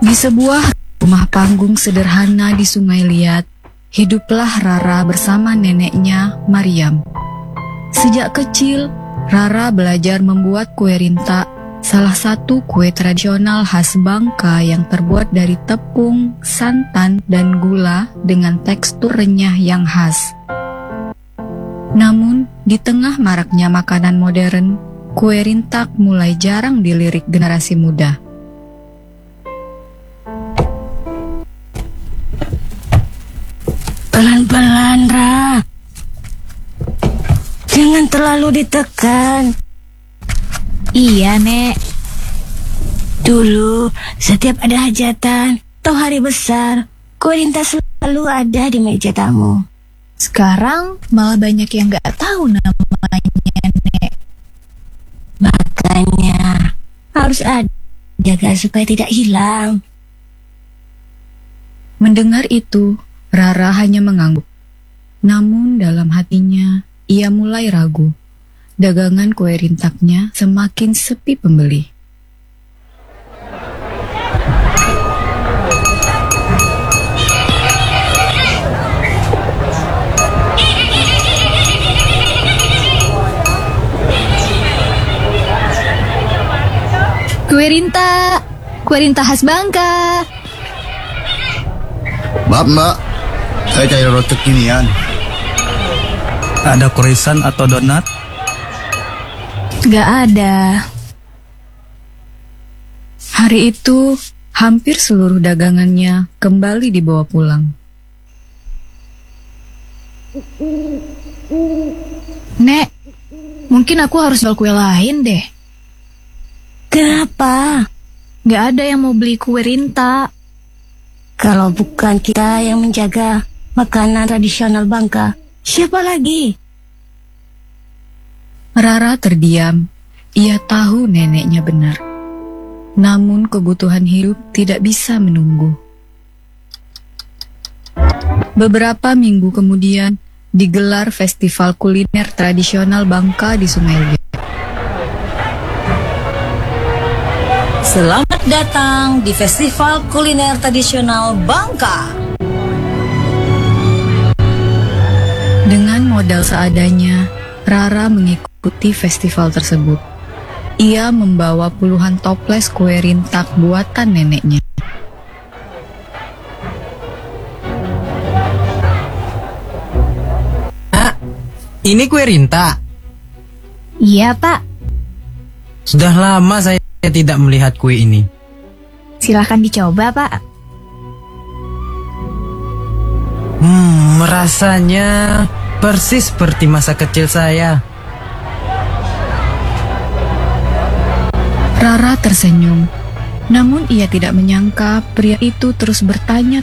Di sebuah rumah panggung sederhana di Sungai Liat, hiduplah Rara bersama neneknya, Mariam. Sejak kecil, Rara belajar membuat kue rinta, salah satu kue tradisional khas Bangka yang terbuat dari tepung, santan, dan gula dengan tekstur renyah yang khas. Namun, di tengah maraknya makanan modern, kue rintak mulai jarang dilirik generasi muda. Pelan-pelan, Ra. Jangan terlalu ditekan. Iya, Nek. Dulu, setiap ada hajatan atau hari besar, kue rinta selalu ada di meja tamu. Sekarang malah banyak yang gak tahu namanya, Nek. Makanya, harus ada, jaga supaya tidak hilang. Mendengar itu, Rara hanya mengangguk. Namun dalam hatinya, ia mulai ragu. Dagangan kue rintaknya semakin sepi pembeli. Kue rinta khas Bangka. Maaf mbak, saya cari roti kekinian. Ada croissant atau donat? Gak ada. Hari itu, hampir seluruh dagangannya kembali dibawa pulang. Nek, mungkin aku harus jual kue lain deh. Kenapa? Gak ada yang mau beli kue rinta. Kalau bukan kita yang menjaga makanan tradisional Bangka, siapa lagi? Rara terdiam. Ia tahu neneknya benar. Namun kebutuhan hidup tidak bisa menunggu. Beberapa minggu kemudian, digelar festival kuliner tradisional Bangka di Sungai Liat. Selamat datang di Festival Kuliner Tradisional Bangka. Dengan modal seadanya, Rara mengikuti festival tersebut. Ia membawa puluhan toples kue rintak buatan neneknya. Ini kue rinta. Iya, Pak. Sudah lama saya tidak melihat kue ini. Silahkan dicoba, Pak. Rasanya persis seperti masa kecil saya. Rara tersenyum. Namun ia tidak menyangka pria itu terus bertanya